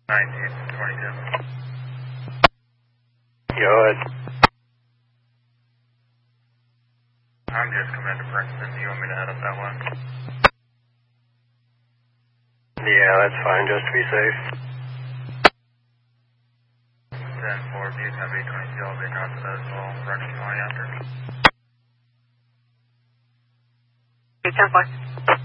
1922. Go ahead. I'm just Commander Princeton. Do you want me to head up that way? Yeah, that's fine. Just to be safe. 10-4, view 10-822. I'll be across to that as well. Direction 20 after. 10-4.